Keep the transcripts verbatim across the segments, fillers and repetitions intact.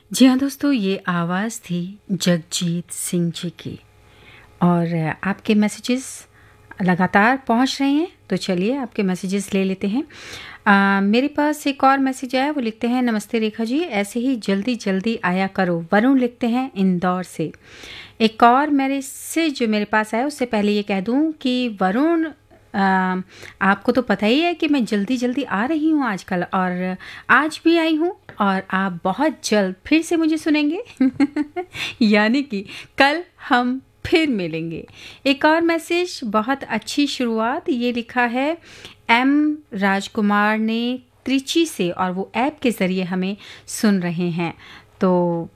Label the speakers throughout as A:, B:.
A: जी हाँ दोस्तों, ये आवाज़ थी जगजीत सिंह जी की और आपके मैसेजेस लगातार पहुंच रहे हैं। तो चलिए आपके मैसेजेस ले लेते हैं। आ, मेरे पास एक और मैसेज आया, वो लिखते हैं, नमस्ते रेखा जी, ऐसे ही जल्दी जल्दी आया करो। वरुण लिखते हैं इंदौर से। एक और मेरे से जो मेरे पास आया, उससे पहले ये कह दूं कि वरुण, आ, आपको तो पता ही है कि मैं जल्दी जल्दी आ रही हूँ आजकल, और आज भी आई हूँ और आप बहुत जल्द फिर से मुझे सुनेंगे यानी कि कल हम फिर मिलेंगे। एक और मैसेज, बहुत अच्छी शुरुआत, ये लिखा है एम राजकुमार ने त्रिची से, और वो ऐप के ज़रिए हमें सुन रहे हैं। तो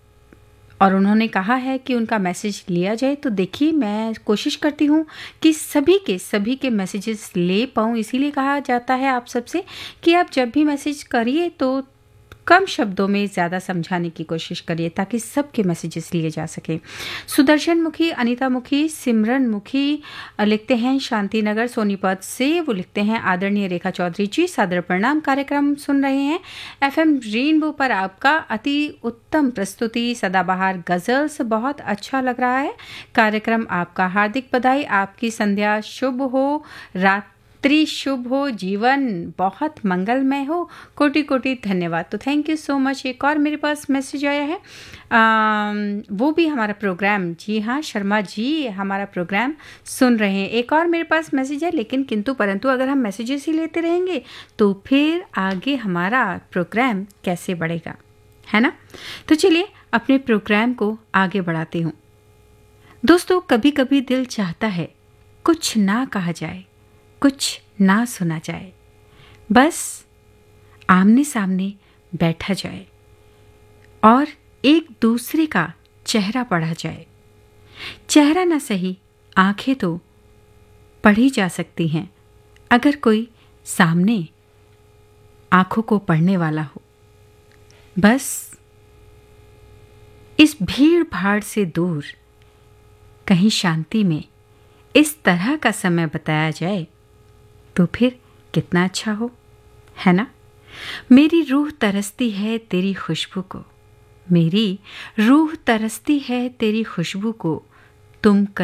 A: और उन्होंने कहा है कि उनका मैसेज लिया जाए। तो देखिए, मैं कोशिश करती हूँ कि सभी के सभी के मैसेजेस ले पाऊँ। इसीलिए कहा जाता है आप सबसे कि आप जब भी मैसेज करिए तो कम शब्दों में ज़्यादा समझाने की कोशिश करिए, ताकि सबके मैसेजेस लिए जा सके। सुदर्शन मुखी, अनीता मुखी, सिमरन मुखी लिखते हैं शांति नगर सोनीपत से। वो लिखते हैं, आदरणीय रेखा चौधरी जी, सादर प्रणाम। कार्यक्रम सुन रहे हैं एफएम रेनबो पर, आपका अति उत्तम प्रस्तुति सदाबहार गजल्स बहुत अच्छा लग रहा है। कार्यक्रम आपका हार्दिक बधाई, आपकी संध्या शुभ हो, रात त्रि शुभ हो, जीवन बहुत मंगलमय हो, कोटि कोटि धन्यवाद। तो थैंक यू सो मच। एक और मेरे पास मैसेज आया है, आ, वो भी हमारा प्रोग्राम, जी हाँ शर्मा जी हमारा प्रोग्राम सुन रहे हैं। एक और मेरे पास मैसेज है, लेकिन किंतु परंतु अगर हम मैसेजेस ही लेते रहेंगे तो फिर आगे हमारा प्रोग्राम कैसे बढ़ेगा, है ना। तो चलिए अपने प्रोग्राम को आगे बढ़ाती हूँ। दोस्तों, कभी कभी दिल चाहता है कुछ ना कहा जाए, कुछ ना सुना जाए, बस आमने सामने बैठा जाए और एक दूसरे का चेहरा पढ़ा जाए। चेहरा ना सही, आंखें तो पढ़ी जा सकती हैं, अगर कोई सामने आंखों को पढ़ने वाला हो। बस इस भीड़ भाड़ से दूर कहीं शांति में इस तरह का समय बताया जाए तो फिर कितना अच्छा हो, है ना। मेरी रूह तरसती है तेरी खुशबू को, मेरी रूह तरसती है तेरी खुशबू को, तुम